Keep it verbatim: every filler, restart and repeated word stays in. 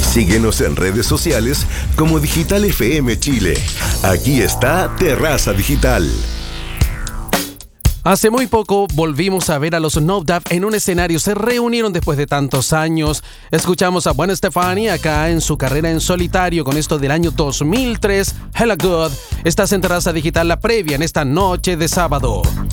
Síguenos en redes sociales como Digital F M Chile. Aquí está Terraza Digital. Hace muy poco volvimos a ver a los No Doubt en un escenario. Se reunieron después de tantos años. Escuchamos a Gwen Stefani acá en su carrera en solitario con esto del año dos mil tres, Hella Good. Estás en Terraza Digital, la previa en esta noche de sábado.